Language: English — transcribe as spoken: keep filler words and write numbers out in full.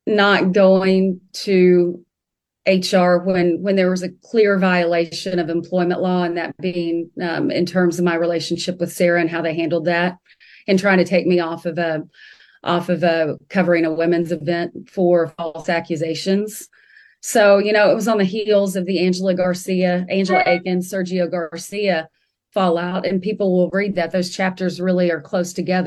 not going to H R when when there was a clear violation of employment law, and that being um, in terms of my relationship with Sarah and how they handled that, and trying to take me off of a off of a covering a women's event for false accusations. So, you know, it was on the heels of the Angela Garcia, Angela Aiken, Sergio Garcia fallout, and people will read that those chapters really are close together.